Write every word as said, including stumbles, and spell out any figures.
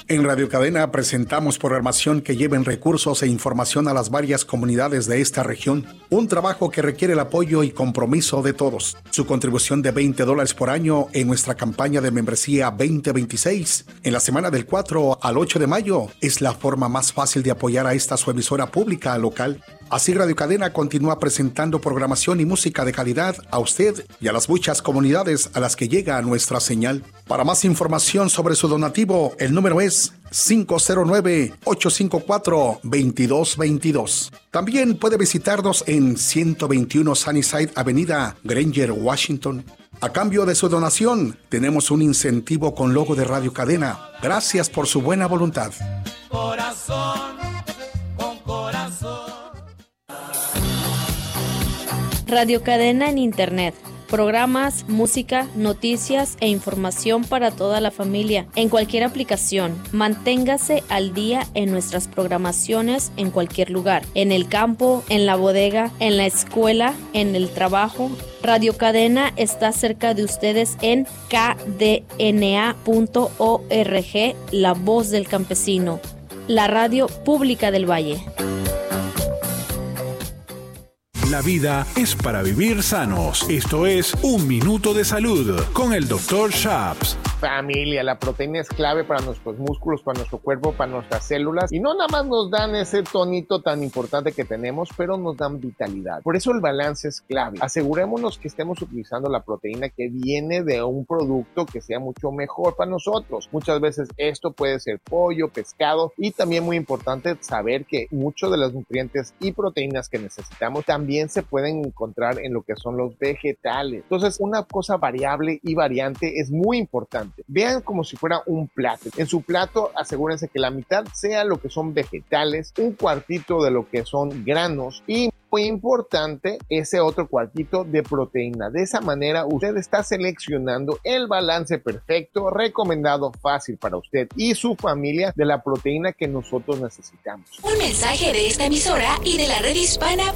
En Radio Cadena presentamos programación que lleven recursos e información a las varias comunidades de esta región. Un trabajo que requiere el apoyo y compromiso de todos. Su contribución de veinte dólares por año en nuestra campaña de membresía veinte veintiséis en la semana del cuatro al ocho de mayo es la forma más fácil de apoyar a esta su emisora pública local. Así Radio Cadena continúa presentando programación y música de calidad a usted y a las muchas comunidades a las que llega nuestra señal. Para más información sobre su donativo, el número es cinco cero nueve, ocho cinco cuatro, dos dos dos dos. También puede visitarnos en ciento veintiuno Sunnyside Avenida, Granger, Washington. A cambio de su donación, tenemos un incentivo con logo de Radio Cadena. Gracias por su buena voluntad. Corazón, con corazón. Radio Cadena en Internet. Programas, música, noticias e información para toda la familia en cualquier aplicación. Manténgase al día en nuestras programaciones en cualquier lugar, en el campo, en la bodega, en la escuela, en el trabajo. Radio Cadena está cerca de ustedes en k d n a punto org, La Voz del Campesino, la radio pública del Valle. La vida es para vivir sanos. Esto es Un Minuto de Salud con el doctor Shaps. Familia, la proteína es clave para nuestros músculos, para nuestro cuerpo, para nuestras células y no nada más nos dan ese tonito tan importante que tenemos, pero nos dan vitalidad. Por eso el balance es clave. Asegurémonos que estemos utilizando la proteína que viene de un producto que sea mucho mejor para nosotros. Muchas veces esto puede ser pollo, pescado y también muy importante saber que muchos de los nutrientes y proteínas que necesitamos también se pueden encontrar en lo que son los vegetales. Entonces, una cosa variable y variante es muy importante. Vean como si fuera un plato. En su plato, asegúrense que la mitad sea lo que son vegetales, un cuartito de lo que son granos y, muy importante, ese otro cuartito de proteína. De esa manera, usted está seleccionando el balance perfecto, recomendado, fácil para usted y su familia de la proteína que nosotros necesitamos. Un mensaje de esta emisora y de la red hispana